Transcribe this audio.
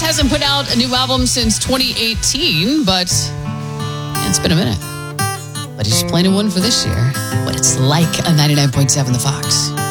hasn't put out a new album since 2018, but it's been a minute. But he's planning one for this year. But it's like a 99.7 The Fox.